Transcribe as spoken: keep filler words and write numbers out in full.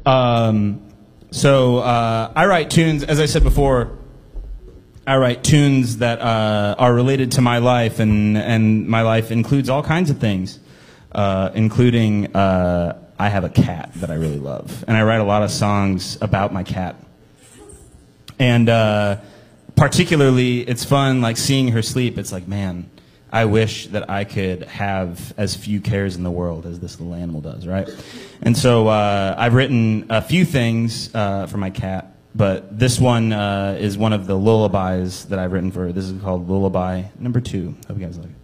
Um, so uh, I write tunes, as I said before, I write tunes that uh, are related to my life, and, and my life includes all kinds of things, uh, including uh, I have a cat that I really love, and I write a lot of songs about my cat. And uh, particularly, it's fun, like, seeing her sleep. It's like, man, I wish that I could have as few cares in the world as this little animal does, right? And so uh, I've written a few things uh, for my cat, but this one uh, is one of the lullabies that I've written for her. This is called Lullaby Number Two. Hope you guys like it.